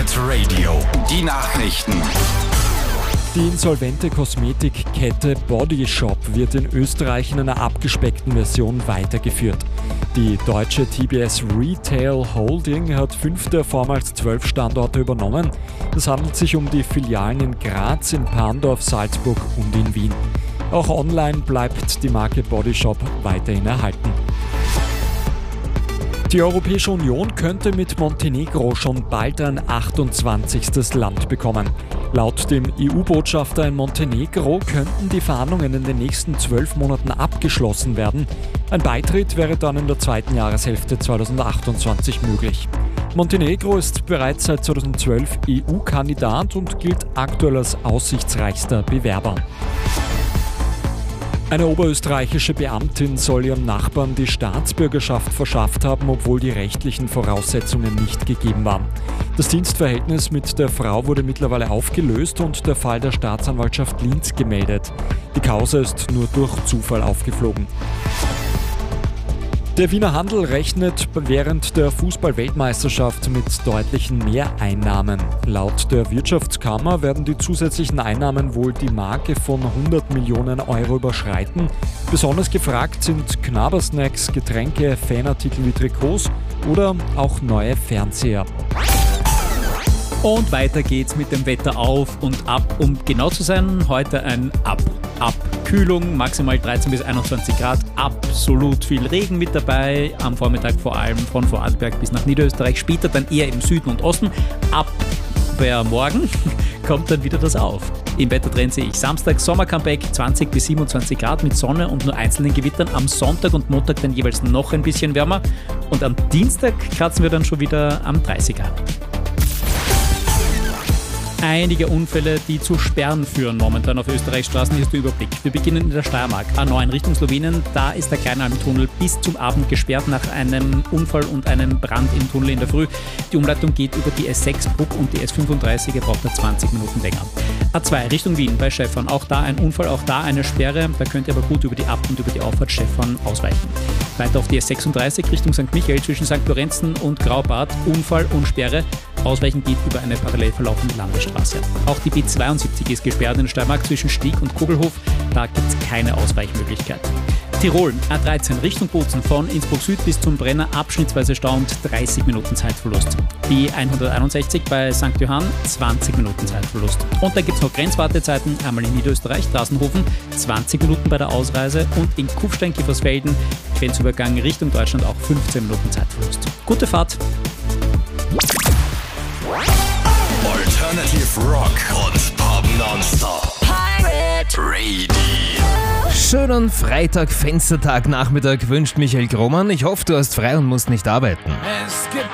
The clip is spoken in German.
Pirate Radio. Die Nachrichten. Die insolvente Kosmetikkette Body Shop wird in Österreich in einer abgespeckten Version weitergeführt. Die deutsche TBS Retail Holding hat 5 der vormals 12 Standorte übernommen. Es handelt sich um die Filialen in Graz, in Parndorf, Salzburg und in Wien. Auch online bleibt die Marke Body Shop weiterhin erhalten. Die Europäische Union könnte mit Montenegro schon bald ein 28. Land bekommen. Laut dem EU-Botschafter in Montenegro könnten die Verhandlungen in den nächsten 12 Monaten abgeschlossen werden. Ein Beitritt wäre dann in der zweiten Jahreshälfte 2028 möglich. Montenegro ist bereits seit 2012 EU-Kandidat und gilt aktuell als aussichtsreichster Bewerber. Eine oberösterreichische Beamtin soll ihrem Nachbarn die Staatsbürgerschaft verschafft haben, obwohl die rechtlichen Voraussetzungen nicht gegeben waren. Das Dienstverhältnis mit der Frau wurde mittlerweile aufgelöst und der Fall der Staatsanwaltschaft Linz gemeldet. Die Causa ist nur durch Zufall aufgeflogen. Der Wiener Handel rechnet während der Fußball-Weltmeisterschaft mit deutlichen Mehreinnahmen. Laut der Wirtschaftskammer werden die zusätzlichen Einnahmen wohl die Marke von 100 Millionen Euro überschreiten. Besonders gefragt sind Knabbersnacks, Getränke, Fanartikel wie Trikots oder auch neue Fernseher. Und weiter geht's mit dem Wetter auf und ab. Um genau zu sein, heute ein Abkühlung, maximal 13 bis 21 Grad, absolut viel Regen mit dabei, am Vormittag vor allem von Vorarlberg bis nach Niederösterreich, später dann eher im Süden und Osten. Ab morgen kommt dann wieder das auf. Im Wettertrend sehe ich Samstag Sommer-Comeback, 20 bis 27 Grad mit Sonne und nur einzelnen Gewittern. Am Sonntag und Montag dann jeweils noch ein bisschen wärmer. Und am Dienstag kratzen wir dann schon wieder am 30er. Einige Unfälle, die zu Sperren führen momentan auf Österreichs Straßen. Hier ist der Überblick. Wir beginnen in der Steiermark. A9 Richtung Slowenien. Da ist der Kleinalm-Tunnel bis zum Abend gesperrt nach einem Unfall und einem Brand im Tunnel in der Früh. Die Umleitung geht über die S6 Bruck und die S35. Ihr braucht da 20 Minuten länger. A2 Richtung Wien bei Schäffern. Auch da ein Unfall, auch da eine Sperre. Da könnt ihr aber gut über die Ab- und über die Auffahrt Schäffern ausweichen. Weiter auf die S36 Richtung St. Michael zwischen St. Lorenzen und Graubart. Unfall und Sperre. Ausweichen geht über eine parallel verlaufende Landesstraße. Auch die B72 ist gesperrt in der Steiermark zwischen Stieg und Kobelhof. Da gibt es keine Ausweichmöglichkeit. Tirol, A13 Richtung Bozen von Innsbruck Süd bis zum Brenner, abschnittsweise Stau und 30 Minuten Zeitverlust. Die 161 bei St. Johann, 20 Minuten Zeitverlust. Und da gibt es noch Grenzwartezeiten, einmal in Niederösterreich, Straßenhofen, 20 Minuten bei der Ausreise und in Kufstein-Kiefersfelden, Grenzübergang Richtung Deutschland, auch 15 Minuten Zeitverlust. Gute Fahrt! Alternative Rock und Pop Nonstop. Pirate Radio. Schönen Freitag, Fenstertag, Nachmittag wünscht Michael Grohmann. Ich hoffe, du hast frei und musst nicht arbeiten. Es gibt